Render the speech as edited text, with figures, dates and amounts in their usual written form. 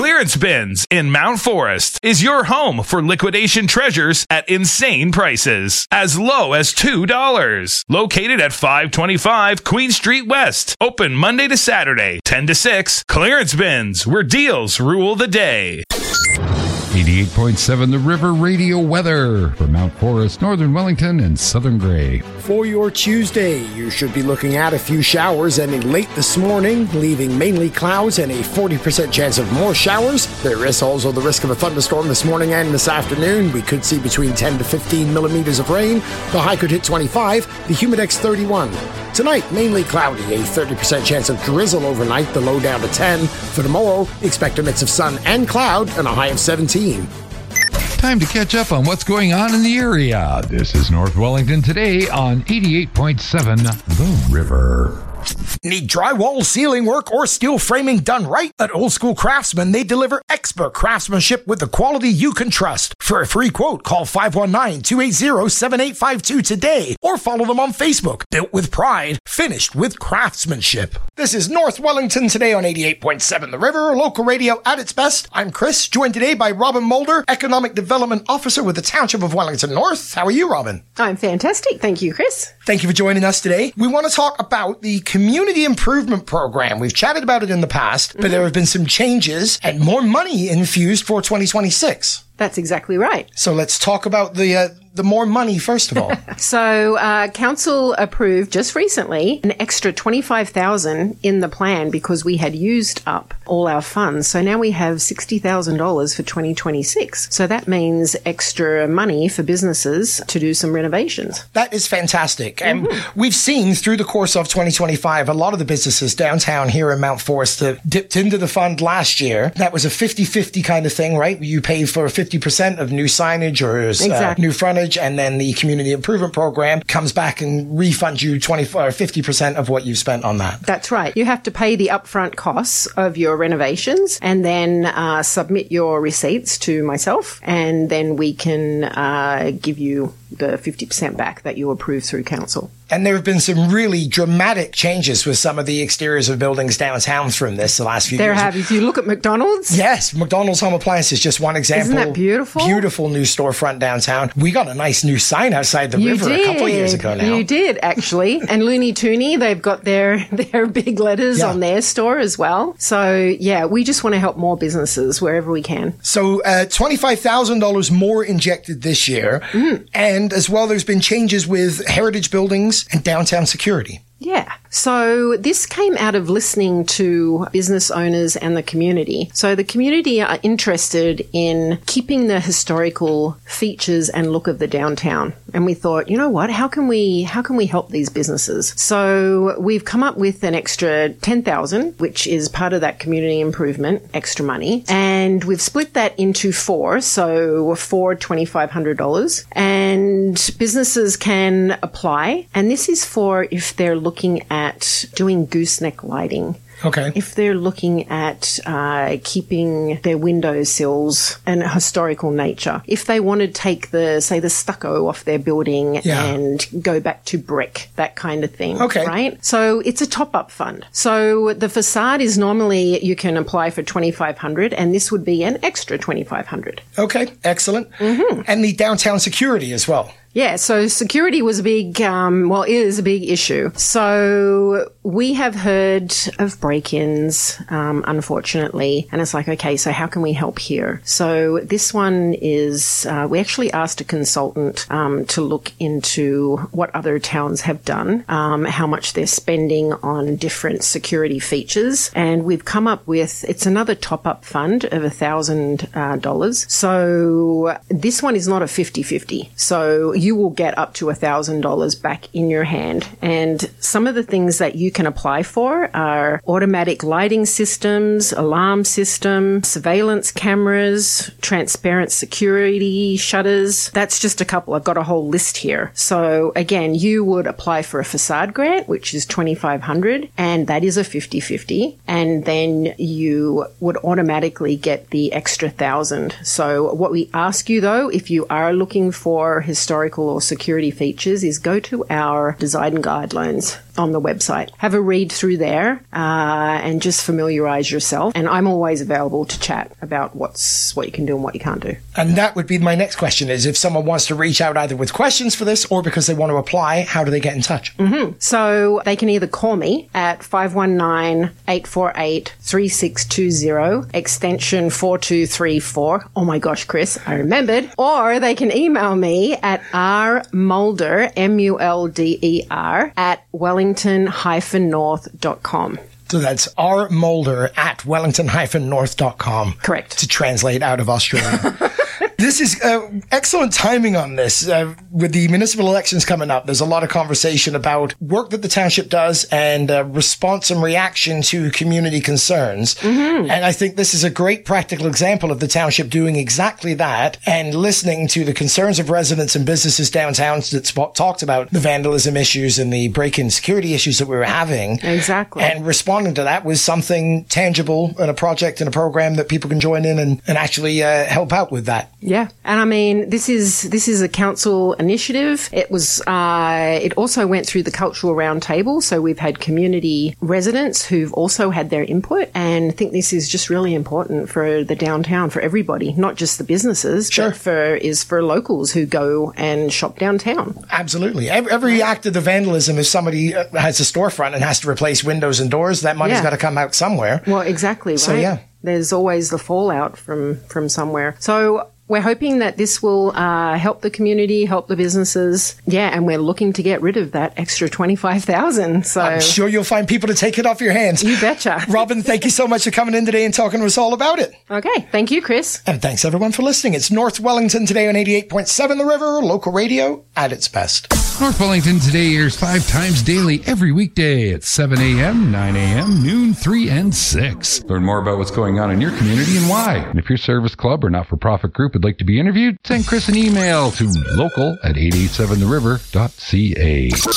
Clearance Bins in Mount Forest is your home for liquidation treasures at insane prices, as low as $2. Located at 525 Queen Street West. Open Monday to Saturday, 10 to 6. Clearance Bins, where deals rule the day. 88.7 The River Radio weather for Mount Forest, Northern Wellington, and Southern Grey. For your Tuesday, you should be looking at a few showers ending late this morning, leaving mainly clouds and a 40% chance of more showers. There is also the risk of a thunderstorm this morning and this afternoon. We could see between 10 to 15 millimeters of rain. The high could hit 25, the humidex 31. Tonight, mainly cloudy, a 30% chance of drizzle overnight, the low down to 10. For tomorrow, expect a mix of sun and cloud and a high of 17. Time to catch up on what's going on in the area. This is North Wellington today on 88.7 The River. Need drywall, ceiling work, or steel framing done right? At Old School Craftsman, they deliver expert craftsmanship with the quality you can trust. For a free quote, call 519-280-7852 today or follow them on Facebook. Built with pride, finished with craftsmanship. This is North Wellington today on 88.7 The River, local radio at its best. I'm Chris, joined today by Robin Mulder, Economic Development Officer with the Township of Wellington North. How are you, Robin? I'm fantastic. Thank you, Chris. Thank you for joining us today. We want to talk about the Community Improvement Program. We've chatted about it in the past, but there have been some changes and more money infused for 2026. That's exactly right. So let's talk about the more money first of all. So council approved just recently an extra $25,000 in the plan because we had used up all our funds. So now we have $60,000 for 2026. So that means extra money for businesses to do some renovations. That is fantastic. And we've seen through the course of 2025, a lot of the businesses downtown here in Mount Forest that dipped into the fund last year. That was a 50-50 kind of thing, right? You pay for 50% of new signage or new frontage, and then the Community Improvement Program comes back and refunds you 24 or 50% of what you've spent on that. That's right. You have to pay the upfront costs of your renovations and then submit your receipts to myself, and then we can give you the 50% back that you approve through council. And there have been some really dramatic changes with some of the exteriors of buildings downtown from this the last few years. There have. If you look at McDonald's. Yes, McDonald's Home Appliances, just one example. Isn't that beautiful? Beautiful new storefront downtown. We got a nice new sign outside the river a couple of years ago now. You did, actually. And Looney Tooney, they've got their big letters on their store as well. So, yeah, we just want to help more businesses wherever we can. So, $25,000 more injected this year. And as well, there's been changes with heritage buildings and downtown security. Yeah. So this came out of listening to business owners and the community. So the community are interested in keeping the historical features and look of the downtown. And we thought, you know what, how can we help these businesses? So we've come up with an extra $10,000, which is part of that community improvement, extra money. And we've split that into four. So four $2,500. And businesses can apply. And this is for if they're looking at doing gooseneck lighting. Okay. If they're looking at keeping their windowsills in a historical nature. If they want to take the stucco off their building and go back to brick, that kind of thing. Okay. Right? So it's a top-up fund. So the facade is normally you can apply for $2,500 and this would be an extra $2,500. Okay. Excellent. And the downtown security as well. Yeah, so security was a big, is a big issue. So we have heard of break-ins, unfortunately, and it's like, okay, so how can we help here? So this one is, we actually asked a consultant to look into what other towns have done, how much they're spending on different security features, and we've come up with, it's another top-up fund of $1,000. So this one is not a 50-50. So you will get up to $1,000 back in your hand. And some of the things that you can apply for are automatic lighting systems, alarm system, surveillance cameras, transparent security shutters. That's just a couple. I've got a whole list here. So again, you would apply for a facade grant, which is $2,500, and that is a 50-50. And then you would automatically get the extra $1,000. So what we ask you though, if you are looking for historical or security features, is go to our design guidelines on the website. Have a read through there and just familiarize yourself. And I'm always available to chat about what you can do and what you can't do. And that would be my next question is if someone wants to reach out either with questions for this or because they want to apply, how do they get in touch? Mm-hmm. So they can either call me at 519-848-3620, extension 4234. Oh my gosh, Chris, I remembered. Or they can email me at rmulder, MULDER, at wellington-north.com. So that's rmulder at wellington-north.com. Correct. To translate out of Australia. This is excellent timing on this. With the municipal elections coming up, there's a lot of conversation about work that the township does and response and reaction to community concerns. Mm-hmm. And I think this is a great practical example of the township doing exactly that and listening to the concerns of residents and businesses downtown that talked about the vandalism issues and the break-in security issues that we were having. Exactly. And responding to that with something tangible and a project and a program that people can join in and actually help out with that. Yeah. And I mean, this is a council initiative. It was, it also went through the cultural roundtable. So we've had community residents who've also had their input, and I think this is just really important for the downtown, for everybody, not just the businesses, sure. but for locals who go and shop downtown. Absolutely. Every act of the vandalism, if somebody has a storefront and has to replace windows and doors, that money's got to come out somewhere. Well, exactly. Right. So, yeah. There's always the fallout from somewhere. So we're hoping that this will help the community, help the businesses. Yeah, and we're looking to get rid of that extra $25,000. So I'm sure you'll find people to take it off your hands. You betcha. Robin, thank you so much for coming in today and talking to us all about it. Okay, thank you, Chris. And thanks everyone for listening. It's North Wellington Today on 88.7 The River, local radio at its best. North Wellington Today airs 5 times daily every weekday at 7 a.m., 9 a.m., noon, 3, and 6. Learn more about what's going on in your community and why. And if your service club or not-for-profit group would like to be interviewed, send Chris an email to local@887theriver.ca.